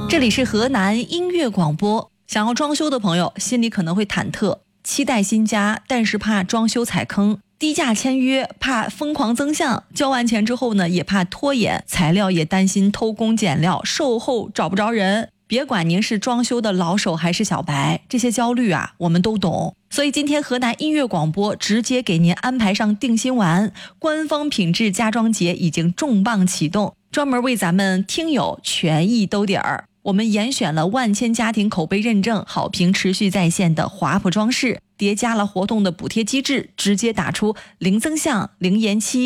这里是河南音乐广播。想要装修的朋友心里可能会忐忑，期待新家，但是怕装修踩坑，低价签约怕疯狂增项，交完钱之后呢也怕拖延，材料也担心偷工减料，售后找不着人。别管您是装修的老手还是小白，这些焦虑啊我们都懂。所以今天河南音乐广播直接给您安排上定心丸，官方品质家装节已经重磅启动，专门为咱们听友权益兜底儿。我们严选了万千家庭口碑认证、好评持续在线的华普装饰，叠加了活动的补贴机制，直接打出零增项、零延期、